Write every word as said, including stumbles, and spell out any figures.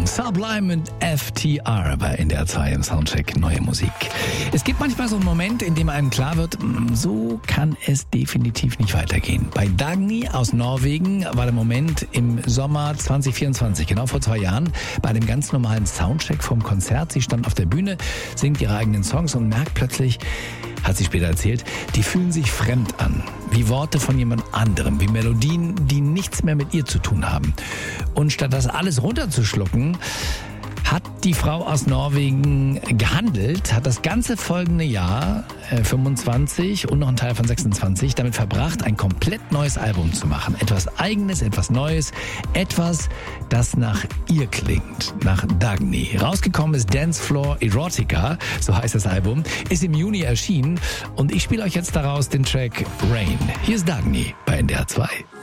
Sublime und F T R bei N D R zwei im Soundcheck Neue Musik. Es gibt manchmal so einen Moment, in dem einem klar wird, so kann es definitiv nicht weitergehen. Bei Dagny aus Norwegen war der Moment im Sommer zwanzig vierundzwanzig, genau vor zwei Jahren, bei einem ganz normalen Soundcheck vom Konzert. Sie stand auf der Bühne, singt ihre eigenen Songs und merkt plötzlich, hat sie später erzählt, die fühlen sich fremd an. Wie Worte von jemand anderem, wie Melodien, die nichts mehr mit ihr zu tun haben. Und statt das alles runterzuschlucken, hat die Frau aus Norwegen gehandelt, hat das ganze folgende Jahr, äh, fünfundzwanzig und noch ein Teil von sechsundzwanzig, damit verbracht, ein komplett neues Album zu machen. Etwas Eigenes, etwas Neues, etwas, das nach ihr klingt, nach Dagny. Rausgekommen ist Dance Floor Erotica, so heißt das Album, ist im Juni erschienen und ich spiele euch jetzt daraus den Track Rain. Hier ist Dagny bei N D R zwei.